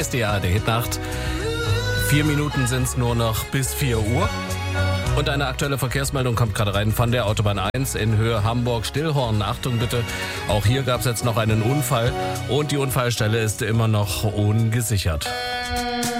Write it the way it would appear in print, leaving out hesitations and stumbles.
Hier ist die ARD Hitnacht. 4 Minuten sind es nur noch bis 4 Uhr. Und eine aktuelle Verkehrsmeldung kommt gerade rein von der Autobahn 1 in Höhe Hamburg-Stillhorn. Achtung bitte, auch hier gab es jetzt noch einen Unfall und die Unfallstelle ist immer noch ungesichert.